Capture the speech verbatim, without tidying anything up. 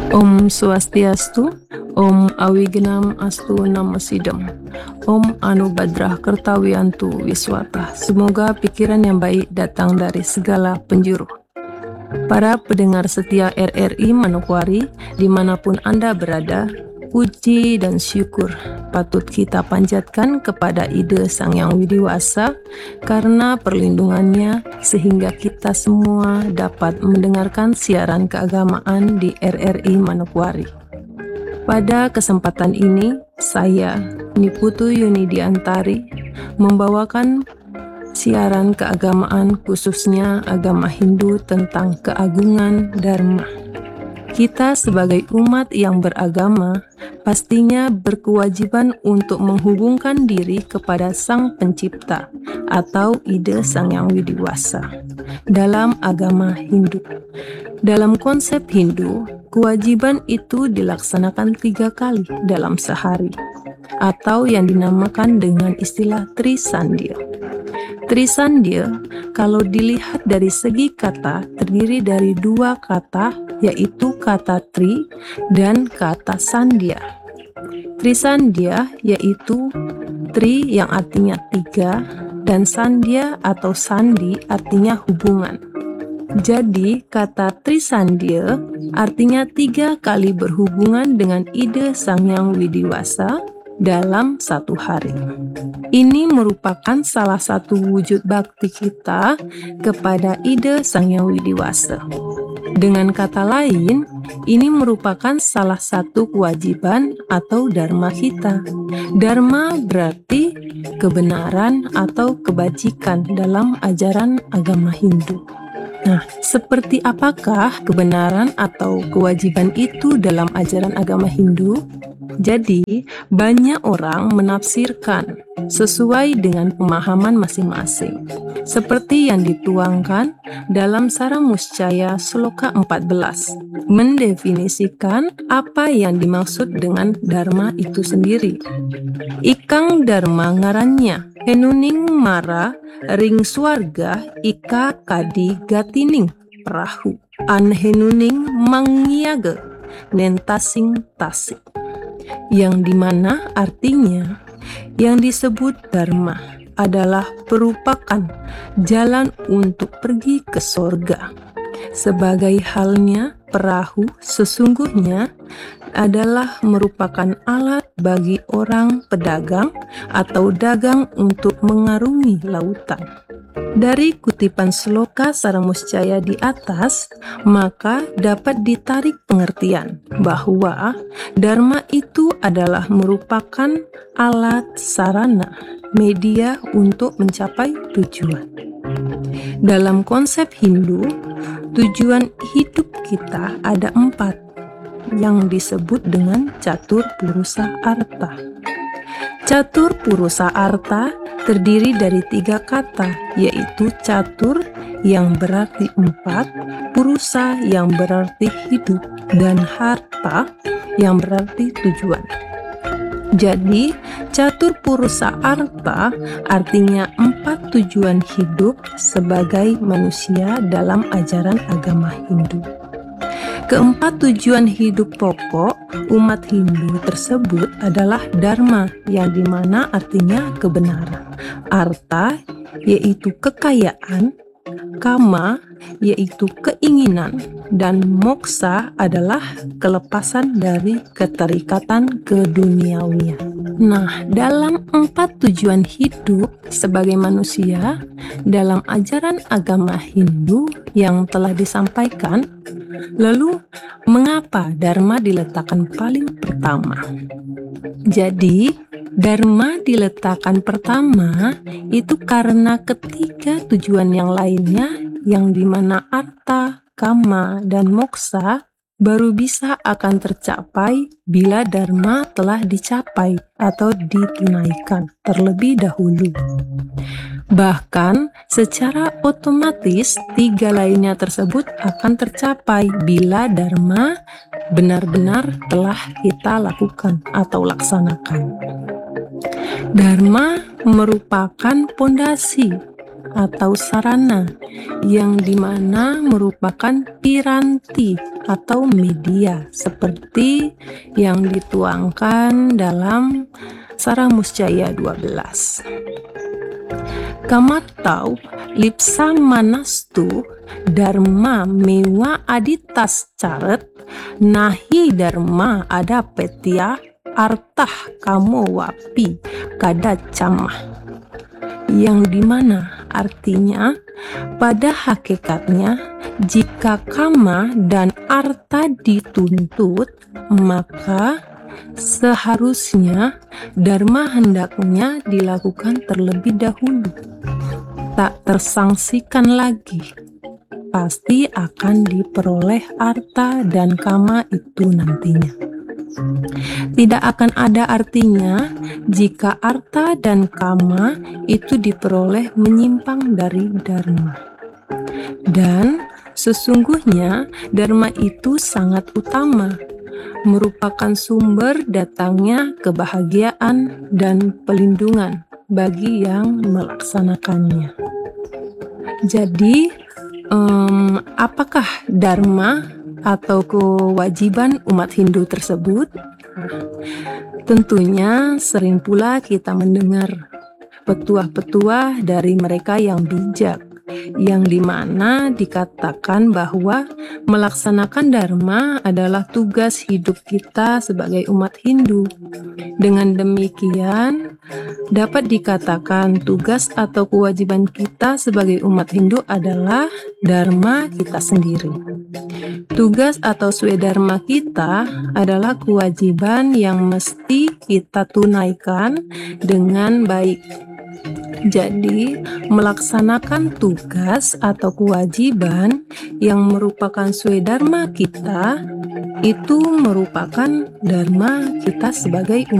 Om Swastiastu, Om Awigenam Astu Namasidam, Om Anubadrah Kertawiantu Wiswata. Semoga pikiran yang baik datang dari segala penjuru. Para pendengar setia R R I Manokwari, dimanapun Anda berada, puji dan syukur patut kita panjatkan kepada Ide Sang Yang Widiwasa karena perlindungannya sehingga kita semua dapat mendengarkan siaran keagamaan di R R I Manokwari. Pada kesempatan ini, saya, Niputu Yunidiantari, membawakan siaran keagamaan khususnya agama Hindu tentang keagungan Dharma. Kita sebagai umat yang beragama pastinya berkewajiban untuk menghubungkan diri kepada Sang Pencipta atau Ide Sang Yang Widiwasa dalam agama Hindu. Dalam konsep Hindu, kewajiban itu dilaksanakan tiga kali dalam sehari atau yang dinamakan dengan istilah Trisandhya. Trisandhya, kalau dilihat dari segi kata, terdiri dari dua kata, yaitu kata tri dan kata sandhya. Trisandhya yaitu tri yang artinya tiga, dan sandhya atau sandi artinya hubungan. Jadi, kata Trisandhya artinya tiga kali berhubungan dengan Ide Sang Yang Widiwasa dalam satu hari. Ini merupakan salah satu wujud bakti kita kepada Ide Sang Yang Widiwasa. Dengan kata lain, ini merupakan salah satu kewajiban atau dharma kita. Dharma berarti kebenaran atau kebajikan dalam ajaran agama Hindu. Nah, seperti apakah kebenaran atau kewajiban itu dalam ajaran agama Hindu? Jadi, banyak orang menafsirkan sesuai dengan pemahaman masing-masing. Seperti yang dituangkan dalam Saramuscaya Sloka empat belas, mendefinisikan apa yang dimaksud dengan Dharma itu sendiri. Ikang Dharma ngarannya, henuning mara ring swarga ika kadi gatining perahu, an henuning mangyaga nentasing tasik. Yang dimana artinya yang disebut Dharma adalah merupakan jalan untuk pergi ke sorga. Sebagai halnya perahu sesungguhnya adalah merupakan alat bagi orang pedagang atau dagang untuk mengarungi lautan. Dari kutipan sloka Saramuscaya di atas, maka dapat ditarik pengertian bahwa Dharma itu adalah merupakan alat sarana, media untuk mencapai tujuan. Dalam konsep Hindu, tujuan hidup kita ada empat, yang disebut dengan Catur Purusa Artha. Catur Purusa Artha terdiri dari tiga kata, yaitu catur yang berarti empat, purusa yang berarti hidup, dan harta yang berarti tujuan. Jadi, Catur Purusa Artha artinya empat tujuan hidup sebagai manusia dalam ajaran agama Hindu. Keempat tujuan hidup pokok umat Hindu tersebut adalah Dharma, yang dimana artinya kebenaran, Artha yaitu kekayaan, Kama yaitu keinginan, dan Moksa adalah kelepasan dari keterikatan keduniawian. Nah, dalam empat tujuan hidup sebagai manusia dalam ajaran agama Hindu yang telah disampaikan, lalu mengapa Dharma diletakkan paling pertama? Jadi, Dharma diletakkan pertama itu karena ketiga tujuan yang lainnya yang dimana Artha, Kama, dan Moksa baru bisa akan tercapai bila Dharma telah dicapai atau ditunaikan terlebih dahulu. Bahkan secara otomatis tiga lainnya tersebut akan tercapai bila Dharma benar-benar telah kita lakukan atau laksanakan. Dharma merupakan pondasi atau sarana, yang dimana merupakan piranti atau media seperti yang dituangkan dalam Sarah Muscaya dua belas. Kamatau lipsa manastu dharma mewa aditas caret nahi dharma ada petia artah kamo wapi kada camah, yang dimana artinya pada hakikatnya jika kama dan arta dituntut, maka seharusnya dharma hendaknya dilakukan terlebih dahulu, tak tersangsikan lagi, pasti akan diperoleh arta dan kama itu nantinya. Tidak akan ada artinya jika arta dan kama itu diperoleh menyimpang dari dharma. Dan sesungguhnya dharma itu sangat utama, merupakan sumber datangnya kebahagiaan dan pelindungan bagi yang melaksanakannya. Jadi, um, apakah dharma atau kewajiban umat Hindu tersebut? Tentunya sering pula kita mendengar petuah-petuah dari mereka yang bijak, yang dimana dikatakan bahwa melaksanakan dharma adalah tugas hidup kita sebagai umat Hindu. Dengan demikian, dapat dikatakan tugas atau kewajiban kita sebagai umat Hindu adalah dharma kita sendiri. Tugas atau swedharma kita adalah kewajiban yang mesti kita tunaikan dengan baik. Jadi, melaksanakan tugas atau kewajiban yang merupakan swedharma kita, itu merupakan dharma kita sebagai umat